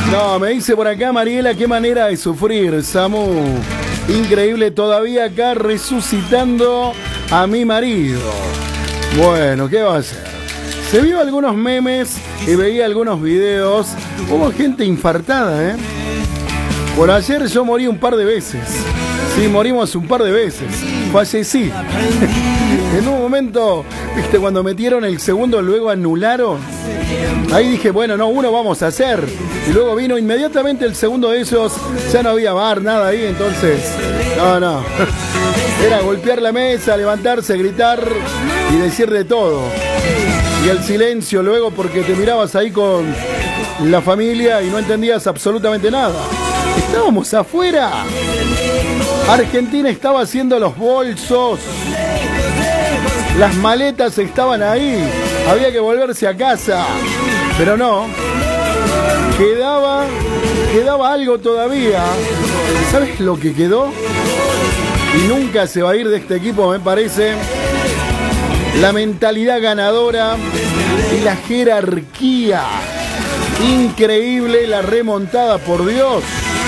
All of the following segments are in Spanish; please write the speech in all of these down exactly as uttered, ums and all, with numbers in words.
No, me dice por acá Mariela, qué manera de sufrir, Samu. Increíble, todavía acá resucitando a mi marido. Bueno, ¿qué va a hacer? Se vio algunos memes y veía algunos videos. Hubo gente infartada, ¿eh? Por ayer yo morí un par de veces. Sí, morimos un par de veces. Fallecí. En un momento, viste, cuando metieron el segundo, luego anularon. Ahí dije, bueno, no, uno vamos a hacer. Y luego vino inmediatamente el segundo de esos. Ya no había bar, nada ahí, entonces... No, no. Era golpear la mesa, levantarse, gritar y decir de todo. Y el silencio luego porque te mirabas ahí con la familia y no entendías absolutamente nada. Estábamos afuera. Argentina estaba haciendo los bolsos. Las maletas estaban ahí. Había que volverse a casa. Pero no. Quedaba, quedaba algo todavía. ¿Sabes lo que quedó? Y nunca se va a ir de este equipo, me parece. La mentalidad ganadora y la jerarquía. Increíble la remontada, por Dios.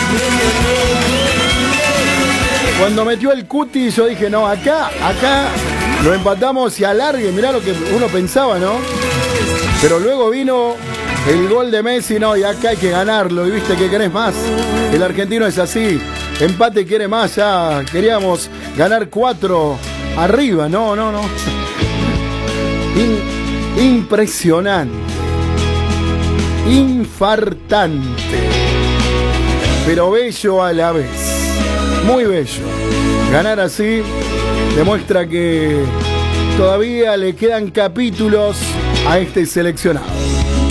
Cuando metió el Cuti, yo dije, no, acá, acá lo empatamos y alargue. Mirá lo que uno pensaba, ¿no? Pero luego vino el gol de Messi, no, y acá hay que ganarlo. Y viste que querés más. El argentino es así. Empate quiere más, ya queríamos ganar cuatro arriba. No, no, no. In, impresionante. Infartante. Pero bello a la vez. Muy bello. Ganar así demuestra que todavía le quedan capítulos a este seleccionado.